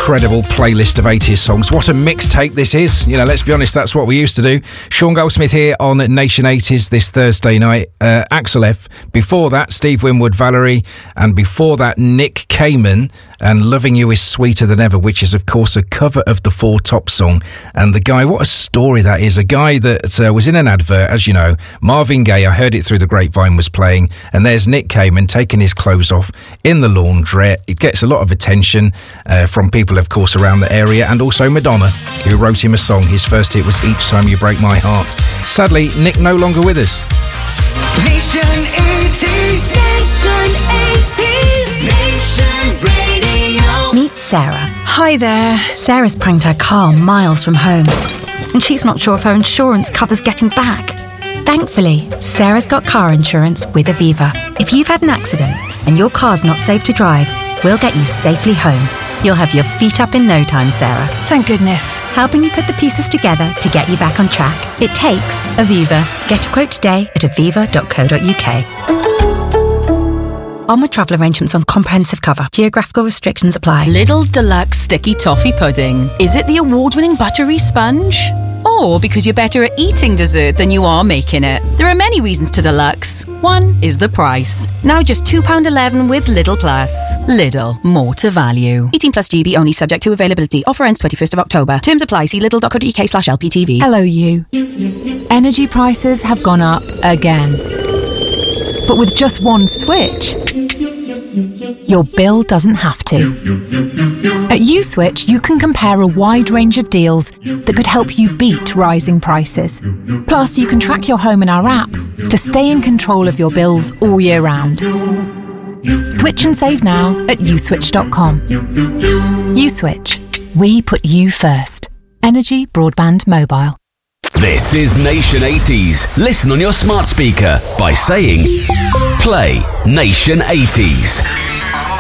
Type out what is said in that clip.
incredible playlist of 80s songs. What a mixtape this is. You know, let's be honest, that's what we used to do. Sean Goldsmith here on Nation 80s this Thursday night. Axel F. Before that, Steve Winwood, Valerie. And before that, Nick Kamen and Loving You Is Sweeter Than Ever, which is, of course, a cover of the Four Top song. And the guy, what a story that is. A guy that was in an advert, as you know, Marvin Gaye, I heard it through the grapevine, was playing. And there's Nick Kamen taking his clothes off in the laundrette. It gets a lot of attention from people, of course, around the area. And also Madonna, who wrote him a song. His first hit was Each Time You Break My Heart. Sadly, Nick no longer with us. Nation 80s. Nation 80s. Nation Radio. Meet Sarah. Hi there. Sarah's pranked her car miles from home, and she's not sure if her insurance covers getting back. Thankfully, Sarah's got car insurance with Aviva. If you've had an accident and your car's not safe to drive, we'll get you safely home. You'll have your feet up in no time, Sarah. Thank goodness. Helping you put the pieces together to get you back on track. It takes Aviva. Get a quote today at aviva.co.uk. Onward travel arrangements on comprehensive cover. Geographical restrictions apply. Lidl's Deluxe Sticky Toffee Pudding. Is it the award-winning buttery sponge? Or because you're better at eating dessert than you are making it? There are many reasons to Deluxe. One is the price. Now just £2.11 with Lidl Plus. Lidl, more to value. 18 plus GB only, subject to availability. Offer ends 21st of October. Terms apply. See lidl.co.uk/LPTV. Hello, you. Energy prices have gone up again. But with just one switch, your bill doesn't have to. At USwitch, you can compare a wide range of deals that could help you beat rising prices. Plus, you can track your home in our app to stay in control of your bills all year round. Switch and save now at uswitch.com. USwitch. We put you first. Energy, broadband, mobile. This is Nation 80s. Listen on your smart speaker by saying, play Nation 80s.